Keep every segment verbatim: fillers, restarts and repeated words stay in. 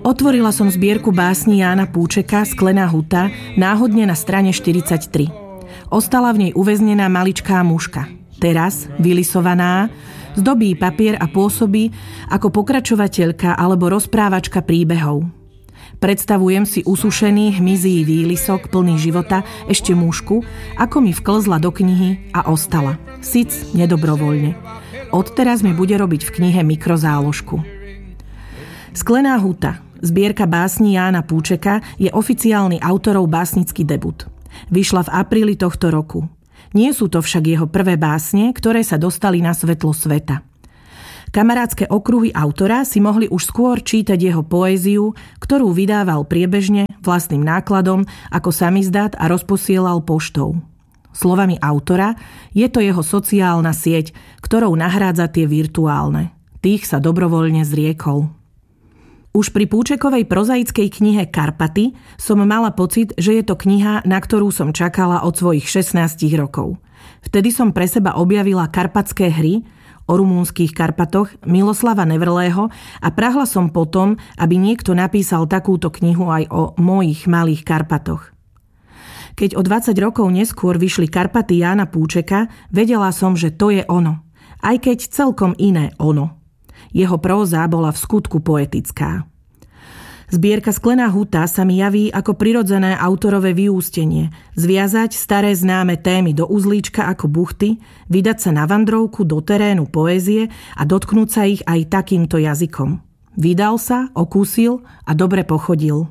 Otvorila som zbierku básni Jána Púčeka Sklená huta náhodne na strane štyridsaťtri. Ostala v nej uväznená maličká muška. Teraz, vylisovaná, zdobí papier a pôsobí ako pokračovateľka alebo rozprávačka príbehov. Predstavujem si usušený hmyzí výlisok plný života, ešte mušku, ako mi vklzla do knihy a ostala. Sic nedobrovoľne. Odteraz mi bude robiť v knihe mikrozáložku. Sklená huta, zbierka básni Jána Púčeka, je oficiálny autorov básnický debut. Vyšla v apríli tohto roku. Nie sú to však jeho prvé básne, ktoré sa dostali na svetlo sveta. Kamarátske okruhy autora si mohli už skôr čítať jeho poéziu, ktorú vydával priebežne, vlastným nákladom, ako samizdát a rozposielal poštou. Slovami autora, je to jeho sociálna sieť, ktorou nahrádza tie virtuálne. Tých sa dobrovoľne zriekol. Už pri Púčekovej prozaickej knihe Karpaty som mala pocit, že je to kniha, na ktorú som čakala od svojich šestnástich rokov. Vtedy som pre seba objavila Karpatské hry o rumúnskych Karpatoch Miloslava Nevrlého a prahla som potom, aby niekto napísal takúto knihu aj o mojich malých Karpatoch. Keď o dvadsať rokov neskôr vyšli Karpaty Jána Púčeka, vedela som, že to je ono. Aj keď celkom iné ono. Jeho próza bola v skutku poetická. Zbierka Sklená huta sa mi javí ako prirodzené autorové vyústenie. Zviazať staré známe témy do uzlíčka ako buchty, vydať sa na vandrovku do terénu poézie a dotknúť sa ich aj takýmto jazykom. Vydal sa, okúsil a dobre pochodil.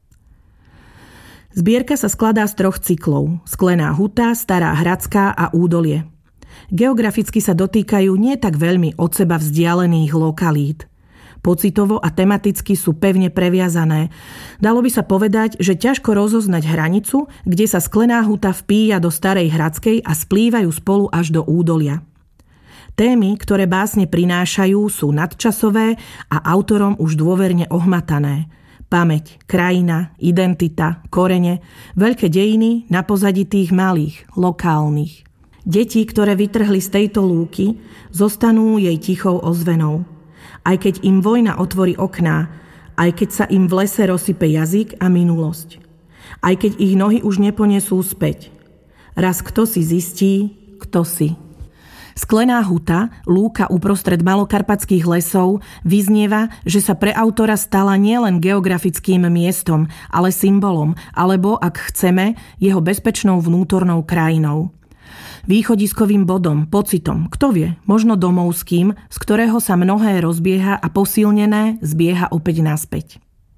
Zbierka sa skladá z troch cyklov. Sklená huta, Stará Hradská a Údolie. Geograficky sa dotýkajú nie tak veľmi od seba vzdialených lokalít. Pocitovo a tematicky sú pevne previazané. Dalo by sa povedať, že ťažko rozoznať hranicu, kde sa Sklená huta vpíja do Starej Hradskej a splývajú spolu až do Údolia. Témy, ktoré básne prinášajú, sú nadčasové a autorom už dôverne ohmatané. Pamäť, krajina, identita, korene, veľké dejiny na pozadí tých malých, lokálnych. Deti, ktoré vytrhli z tejto lúky, zostanú jej tichou ozvenou. Aj keď im vojna otvorí okná, aj keď sa im v lese rozsype jazyk a minulosť. Aj keď ich nohy už neponesú späť. Raz kto si zistí, kto si. Sklená huta, lúka uprostred malokarpatských lesov, vyznieva, že sa pre autora stala nielen geografickým miestom, ale symbolom, alebo, ak chceme, jeho bezpečnou vnútornou krajinou. Východiskovým bodom, pocitom, kto vie, možno domovským, z ktorého sa mnohé rozbieha a posilnené zbieha opäť naspäť.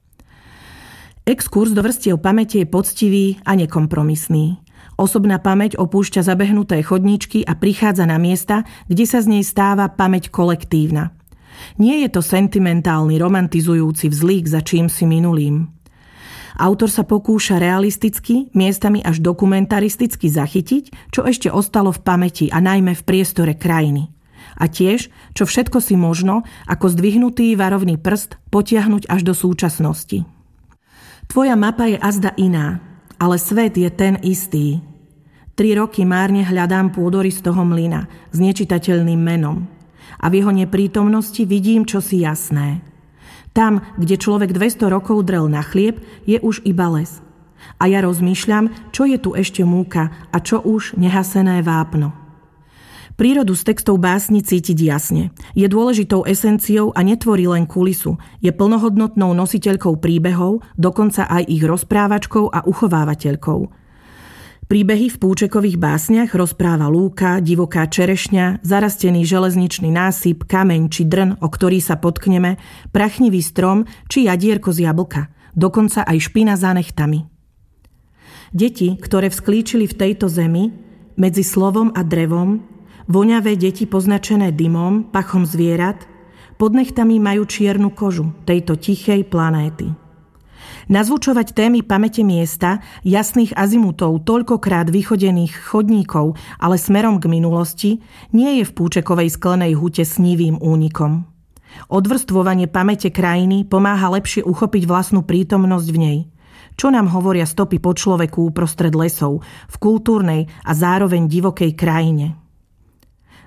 Exkurs do vrstiev pamäti je poctivý a nekompromisný. Osobná pamäť opúšťa zabehnuté chodníčky a prichádza na miesta, kde sa z nej stáva pamäť kolektívna. Nie je to sentimentálny, romantizujúci vzlík za čímsi minulým. Autor sa pokúša realisticky, miestami až dokumentaristicky zachytiť, čo ešte ostalo v pamäti a najmä v priestore krajiny. A tiež, čo všetko si možno, ako zdvihnutý varovný prst, potiahnuť až do súčasnosti. Tvoja mapa je azda iná, ale svet je ten istý. Tri roky márne hľadám pôdory z toho mlyna s nečitateľným menom. A v jeho neprítomnosti vidím čosi jasné. Tam, kde človek dvesto rokov drel na chlieb, je už iba les. A ja rozmýšľam, čo je tu ešte múka a čo už nehasené vápno. Prírodu z textov básni cítiť jasne. Je dôležitou esenciou a netvorí len kulisu. Je plnohodnotnou nositeľkou príbehov, dokonca aj ich rozprávačkou a uchovávateľkou. Príbehy v Púčekových básniach rozpráva lúka, divoká čerešňa, zarastený železničný násyp, kameň či drn, o ktorý sa potkneme, prachnivý strom či jadierko z jablka, dokonca aj špina za nechtami. Deti, ktoré vzklíčili v tejto zemi, medzi slovom a drevom, voňavé deti poznačené dymom, pachom zvierat, pod nechtami majú čiernu kožu tejto tichej planéty. Nazvučovať témy pamäte miesta, jasných azimutov, toľkokrát vychodených chodníkov, ale smerom k minulosti, nie je v Púčekovej Sklenej hute snívým únikom. Odvrstvovanie pamäte krajiny pomáha lepšie uchopiť vlastnú prítomnosť v nej. Čo nám hovoria stopy po človeku uprostred lesov, v kultúrnej a zároveň divokej krajine?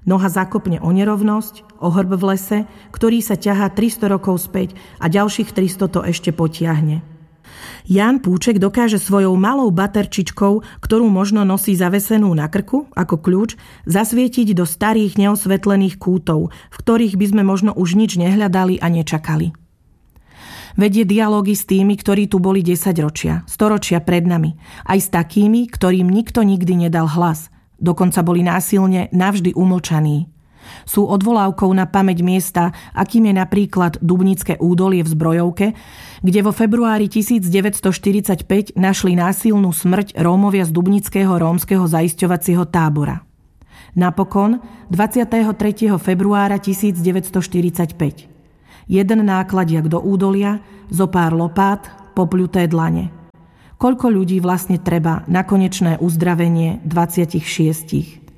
Noha zakopne o nerovnosť, o hrb v lese, ktorý sa ťahá tristo rokov späť a ďalších tristo to ešte potiahne. Ján Púček dokáže svojou malou baterčičkou, ktorú možno nosí zavesenú na krku ako kľúč, zasvietiť do starých neosvetlených kútov, v ktorých by sme možno už nič nehľadali a nečakali. Vedie dialógy s tými, ktorí tu boli desaťročia, storočia pred nami, aj s takými, ktorým nikto nikdy nedal hlas. Dokonca boli násilne navždy umlčaní. Sú odvolávkou na pamäť miesta, akým je napríklad Dubnické údolie v Zbrojovke, kde vo februári devätnásťstoštyridsaťpäť našli násilnú smrť Rómovia z Dubnického rómskeho zaisťovacieho tábora. Napokon dvadsiateho tretieho februára devätnásťstoštyridsaťpäť. Jeden nákladiak do údolia, zopár lopát, popľuté dlane. Koľko ľudí vlastne treba na konečné uzdravenie dvadsaťšesť.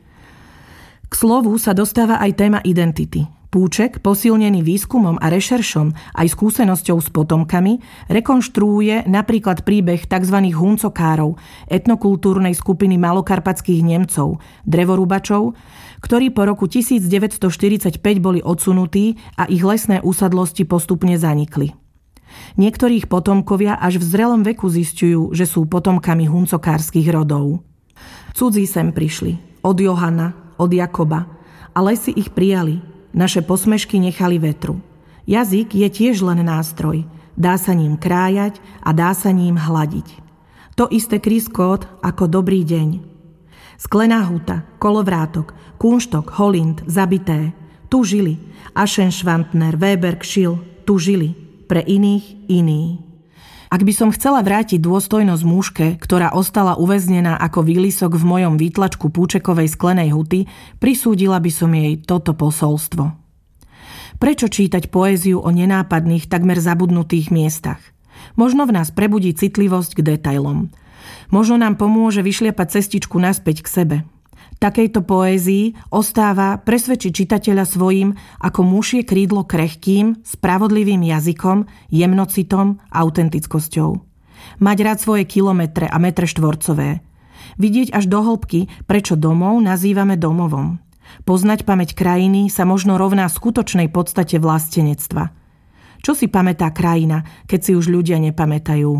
K slovu sa dostáva aj téma identity. Púček, posilnený výskumom a rešeršom aj skúsenosťou s potomkami, rekonštruuje napríklad príbeh tzv. Huncokárov, etnokultúrnej skupiny malokarpatských Nemcov, drevorúbačov, ktorí po roku devätnásťstoštyridsaťpäť boli odsunutí a ich lesné úsadlosti postupne zanikli. Niektorých potomkovia až v zrelom veku zisťujú, že sú potomkami huncokárskych rodov. Cudzí sem prišli, od Johana, od Jakoba, a lesy ich prijali, naše posmešky nechali vetru. Jazyk je tiež len nástroj, dá sa ním krájať a dá sa ním hladiť. To isté kryskót ako dobrý deň. Sklená huta, kolovrátok, kunštok, holind, zabité. Tu žili. Aschenschwantner, Weber, Kschil, tu žili. Pre iných iný. Ak by som chcela vrátiť dôstojnosť mužke, ktorá ostala uväznená ako výlisok v mojom výtlačku Púčekovej sklenej huty, prisúdila by som jej toto posolstvo. Prečo čítať poéziu o nenápadných, takmer zabudnutých miestach? Možno v nás prebudí citlivosť k detailom. Možno nám pomôže vyšliapať cestičku naspäť k sebe. Takejto poézii ostáva presvedčiť čitateľa svojím ako mušie krídlo krehkým, spravodlivým jazykom, jemnocitom, autentickosťou. Mať rád svoje kilometre a metre štvorcové. Vidieť až do hĺbky, prečo domov nazývame domovom. Poznať pamäť krajiny sa možno rovná skutočnej podstate vlastenectva. Čo si pamätá krajina, keď si už ľudia nepamätajú?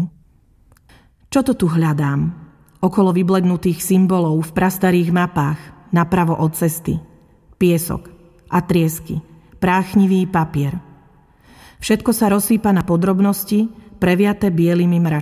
Čo to tu hľadám? Okolo vyblednutých symbolov v prastarých mapách, napravo od cesty. Piesok a triesky, práchnivý papier. Všetko sa rozsýpa na podrobnosti, previaté bielými mračkami.